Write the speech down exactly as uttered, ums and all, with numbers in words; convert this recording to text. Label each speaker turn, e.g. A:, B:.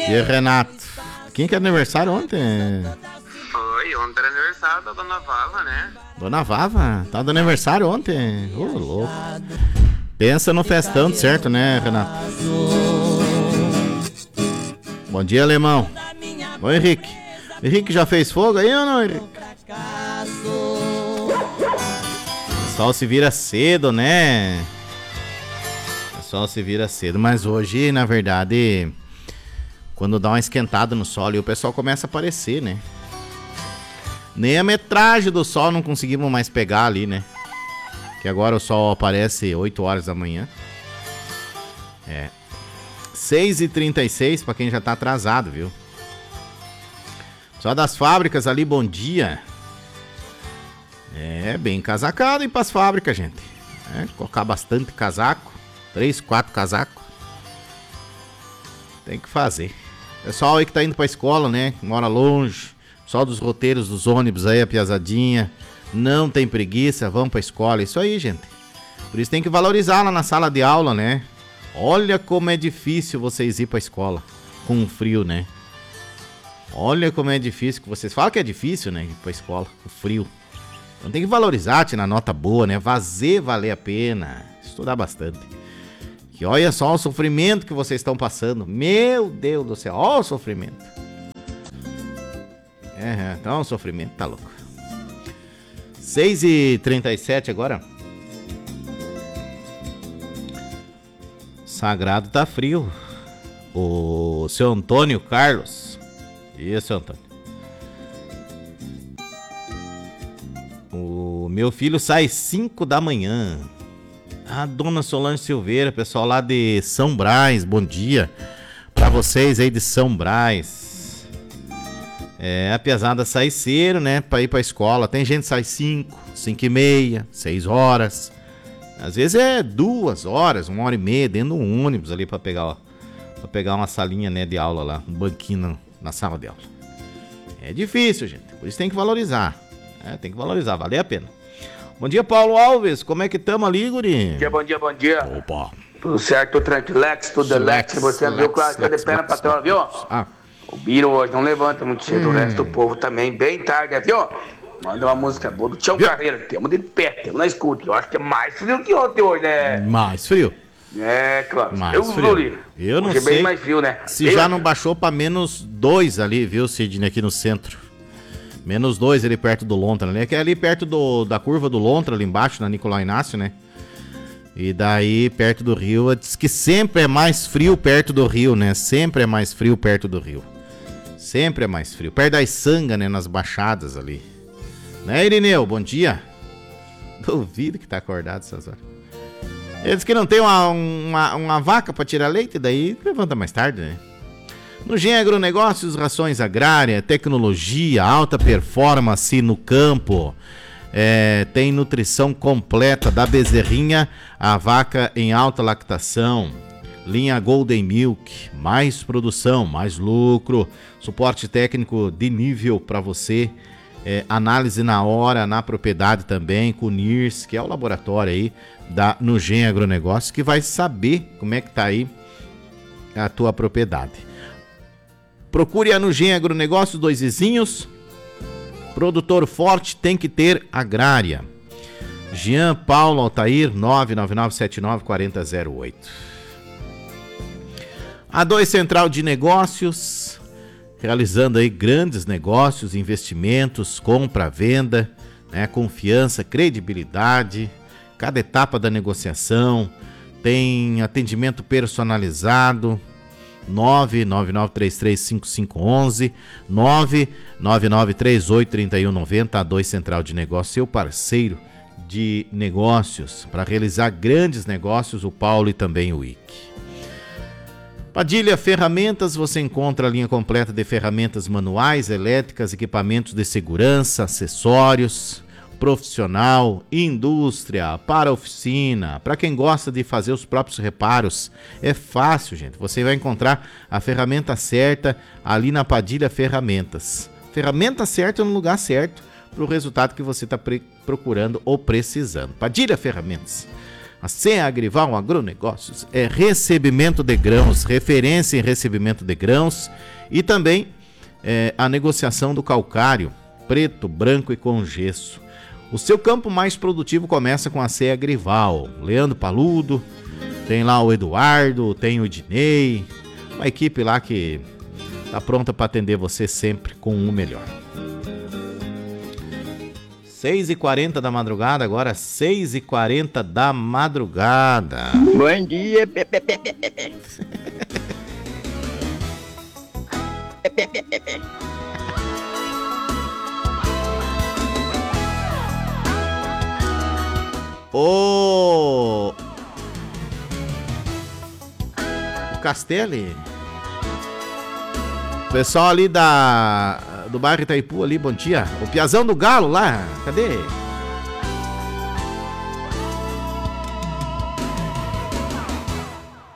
A: E Renato, quem que é aniversário ontem?
B: Foi, ontem era aniversário da Dona Vava, né?
A: Dona Vava? Tá do aniversário ontem? Ô, oh, louco. Pensa no festão, certo, né, Renato? Bom dia, alemão. Oi, Henrique. Henrique já fez fogo aí ou não, Henrique? O sol se vira cedo, né? O sol se vira cedo, mas hoje, na verdade, quando dá uma esquentada no sol e o pessoal começa a aparecer, né? Nem a metragem do sol não conseguimos mais pegar ali, né? Que agora o sol aparece oito horas da manhã. É. seis e trinta e seis pra quem já tá atrasado, viu? Só das fábricas ali, bom dia. É, bem casacado ir pras fábricas, gente. É, colocar bastante casaco. Três, quatro casacos. Tem que fazer. Pessoal aí que tá indo pra escola, né? Mora longe. Só dos roteiros dos ônibus aí, a piazadinha. Não tem preguiça, vão pra escola. Isso aí, gente. Por isso tem que valorizar lá na sala de aula, né? Olha como é difícil vocês ir pra escola. Com o frio, né? Olha como é difícil. Que vocês falam que é difícil, né? Ir pra escola, com frio. Então tem que valorizar, tirar nota boa, né? Fazer valer a pena. Estudar bastante. Que olha só o sofrimento que vocês estão passando. Meu Deus do céu. Olha o sofrimento. É, então o sofrimento tá louco. seis e trinta e sete agora. Sagrado tá frio. O seu Antônio Carlos. Isso, Antônio. O meu filho sai cinco da manhã. A dona Solange Silveira, pessoal lá de São Brás, bom dia pra vocês aí de São Brás. É, a pesada sai cedo, né, pra ir pra escola. Tem gente que sai cinco, cinco e meia, seis horas. Às vezes é duas horas, uma hora e meia dentro de um ônibus ali pra pegar, ó, pra pegar uma salinha, né, de aula lá, um banquinho na sala de aula. É difícil, gente, por isso tem que valorizar. É, tem que valorizar, vale a pena. Bom dia, Paulo Alves, como é que tamo ali, guri?
C: Bom dia, bom dia, bom dia.
A: Opa.
C: Tudo certo, tudo tranquilex, tudo delex. Você viu que eu de perna pra trás, viu?
A: Ah.
C: O Biro hoje não levanta muito cedo, hum. O resto do povo também, bem tarde, viu? Manda uma música boa do Tião Carreira, temos de pé, temos na escuta. Eu acho que é mais frio que ontem hoje, né?
A: Mais frio?
C: É, claro.
A: Mais
C: eu,
A: frio. Eu não
C: hoje
A: sei
C: é bem mais frio, né?
A: Se
C: eu...
A: já não baixou pra menos dois ali, viu, Sidney, aqui no centro. Menos dois ali perto do Lontra, né? Que é ali perto do, da curva do Lontra, ali embaixo, na Nicolau Inácio, né? E daí, perto do rio, diz que sempre é mais frio perto do rio, né? Sempre é mais frio perto do rio. Sempre é mais frio. Perto da Içanga, né? Nas baixadas ali. Né, Irineu? Bom dia. Duvido que tá acordado essas horas. Ele diz que não tem uma, uma, uma vaca pra tirar leite, daí levanta mais tarde, né? No Gen Agronegócios, rações agrárias, tecnologia, alta performance no campo. É, tem nutrição completa da bezerrinha, a vaca em alta lactação. Linha Golden Milk, mais produção, mais lucro. Suporte técnico de nível para você. É, análise na hora, na propriedade também, com o N I R S, que é o laboratório aí da Nugem Agronegócios, que vai saber como é que tá aí a tua propriedade. Procure a Nugem Agronegócios, dois vizinhos. Produtor forte tem que ter agrária. Jean Paulo Altair, nove nove nove sete nove quatro zero zero oito. A dois Central de Negócios, realizando aí grandes negócios, investimentos, compra, venda, né, confiança, credibilidade, cada etapa da negociação, tem atendimento personalizado, nove nove nove três três cinco cinco um um, nove nove nove três oito três um nove zero, A dois Central de Negócios, seu parceiro de negócios, para realizar grandes negócios, o Paulo e também o I C. Padilha Ferramentas, você encontra a linha completa de ferramentas manuais, elétricas, equipamentos de segurança, acessórios, profissional, indústria, para oficina, para quem gosta de fazer os próprios reparos. É fácil, gente. Você vai encontrar a ferramenta certa ali na Padilha Ferramentas. Ferramenta certa no lugar certo para o resultado que você está procurando ou precisando. Padilha Ferramentas. A Ceagrival Agronegócios é recebimento de grãos, referência em recebimento de grãos e também é, a negociação do calcário, preto, branco e com gesso. O seu campo mais produtivo começa com a Ceagrival. Leandro Paludo, tem lá o Eduardo, tem o Ednei, uma equipe lá que tá pronta para atender você sempre com o melhor. seis e quarenta da madrugada, agora seis e quarenta da madrugada.
D: Bom dia, Pepe, Pepe, Pepe. Pepe, Pepe.
A: Ô... O Castelli. O pessoal ali da... do bairro Itaipu ali, bom dia. O Piazão do Galo lá, cadê?